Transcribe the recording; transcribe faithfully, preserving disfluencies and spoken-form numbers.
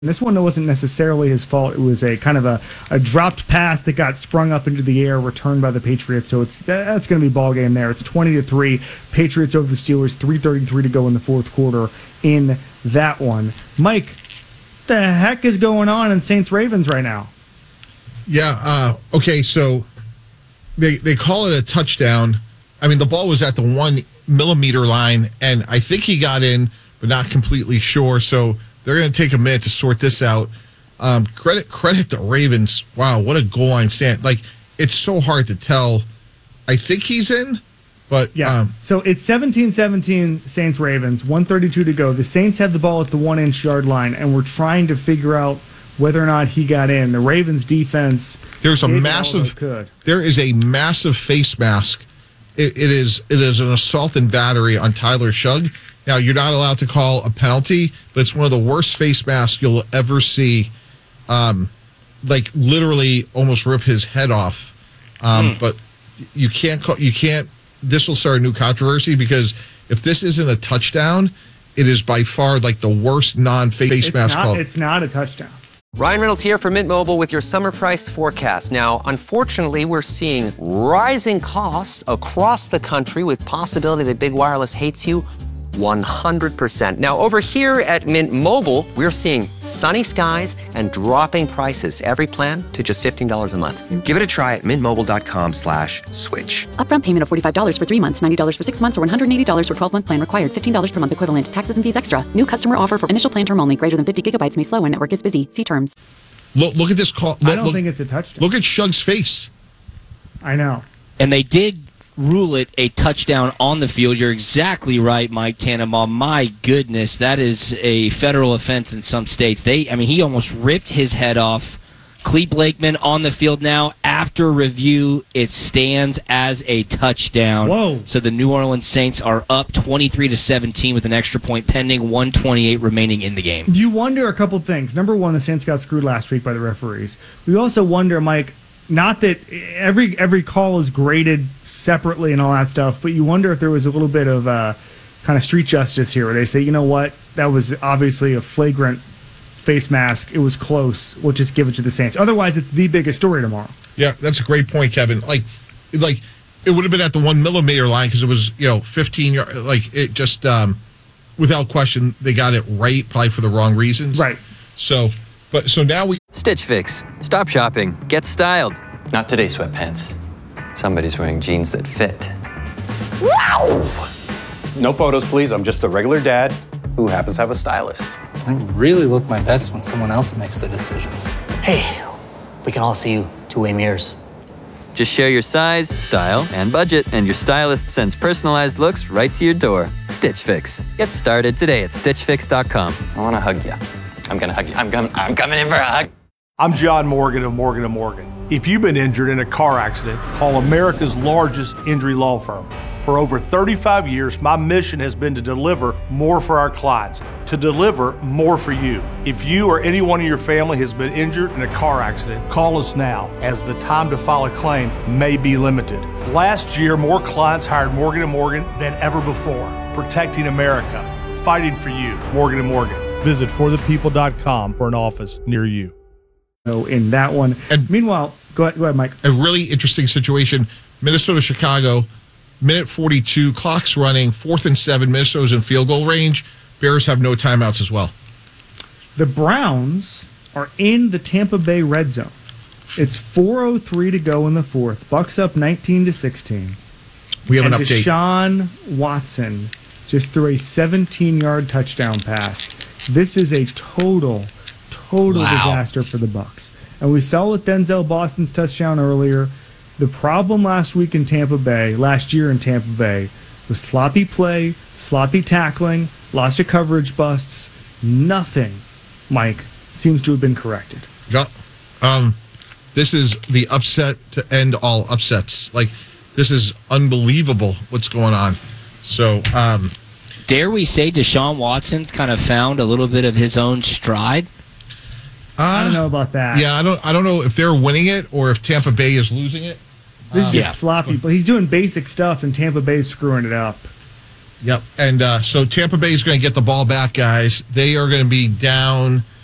This one wasn't necessarily his fault. It was a kind of a, a dropped pass that got sprung up into the air, returned by the Patriots. So it's that's going to be ball game there. It's twenty to three. Patriots over the Steelers. three thirty-three to go in the fourth quarter in that one. Mike, what the heck is going on in Saints Ravens right now? Yeah. Uh, okay. So they they call it a touchdown. I mean, the ball was at the one millimeter line, and I think he got in, but not completely sure. So they're going to take a minute to sort this out. Um, credit credit the Ravens. Wow, what a goal line stand. Like, it's so hard to tell. I think he's in, but... Yeah, um, so it's seventeen seventeen Saints-Ravens, one thirty-two to go. The Saints have the ball at the one-inch yard line, and we're trying to figure out whether or not he got in. The Ravens' defense... There's a massive... There is a massive face mask. It, it is it is an assault and battery on Tyler Shugg. Now, you're not allowed to call a penalty, but it's one of the worst face masks you'll ever see. Um, like, literally almost rip his head off. Um, mm. But you can't call, you can't, this will start a new controversy because if this isn't a touchdown, it is by far like the worst non-face it's mask not, call. It's not a touchdown. Ryan Reynolds here for Mint Mobile with your summer price forecast. Now, unfortunately, we're seeing rising costs across the country with possibility that big wireless hates you one hundred percent. Now, over here at Mint Mobile, we're seeing sunny skies and dropping prices. Every plan to just fifteen dollars a month. Give it a try at mintmobile.com slash switch. Upfront payment of forty-five dollars for three months, ninety dollars for six months, or one hundred eighty dollars for twelve-month plan required. fifteen dollars per month equivalent. Taxes and fees extra. New customer offer for initial plan term only. Greater than fifty gigabytes may slow when network is busy. See terms. Look, look at this call. Look, I don't look, think it's a touchdown. Look at Shugg's face. I know. And they did rule it a touchdown on the field. You're exactly right, Mike Tannenbaum. My goodness, that is a federal offense in some states. They, I mean, he almost ripped his head off. Clete Blakeman on the field now. After review, it stands as a touchdown. Whoa. So the New Orleans Saints are up twenty-three to seventeen with an extra point pending, one twenty-eight remaining in the game. You wonder a couple things. Number one, the Saints got screwed last week by the referees. We also wonder, Mike, not that every every call is graded separately and all that stuff, but you wonder if there was a little bit of uh, kind of street justice here where they say, you know what, that was obviously a flagrant face mask. It was close. We'll just give it to the Saints. Otherwise, it's the biggest story tomorrow. Yeah, that's a great point, Kevin. Like, like it would have been at the one millimeter line because it was, you know, fifteen yard. Like, it just, um, without question, they got it right, probably for the wrong reasons. Right. So, but so now we. Stitch Fix. Stop shopping. Get styled. Not today, sweatpants. Somebody's wearing jeans that fit. Wow! No photos, please. I'm just a regular dad who happens to have a stylist. I really look my best when someone else makes the decisions. Hey, we can all see you two-way mirrors. Just share your size, style, and budget, and your stylist sends personalized looks right to your door. Stitch Fix. Get started today at stitch fix dot com. I want to hug you. I'm going to hug you. I'm, com- I'm coming in for a hug. I'm John Morgan of Morgan and Morgan. If you've been injured in a car accident, call America's largest injury law firm. For over thirty-five years, my mission has been to deliver more for our clients, to deliver more for you. If you or anyone in your family has been injured in a car accident, call us now, as the time to file a claim may be limited. Last year, more clients hired Morgan and Morgan than ever before, protecting America, fighting for you. Morgan and Morgan. Visit for the people dot com for an office near you. So in that one. And meanwhile, go ahead, go ahead, Mike. A really interesting situation. Minnesota, Chicago, minute forty-two, clock's running, fourth and seven. Minnesota's in field goal range. Bears have no timeouts as well. The Browns are in the Tampa Bay red zone. It's four oh three to go in the fourth. Bucks up nineteen to sixteen. We have and an update. Deshaun Watson just threw a seventeen-yard touchdown pass. This is a total, total wow. disaster for the Bucks. And we saw with Denzel Boston's touchdown earlier, the problem last week in Tampa Bay, last year in Tampa Bay, was sloppy play, sloppy tackling, lots of coverage busts. Nothing, Mike, seems to have been corrected. Yeah. Um, this is the upset to end all upsets. Like, this is unbelievable what's going on. So, um, dare we say Deshaun Watson's kind of found a little bit of his own stride? Uh, I don't know about that. Yeah, I don't. I don't know if they're winning it or if Tampa Bay is losing it. This is uh, just yeah. sloppy, but he's doing basic stuff, and Tampa Bay's screwing it up. Yep. And uh, so Tampa Bay is going to get the ball back, guys. They are going to be down.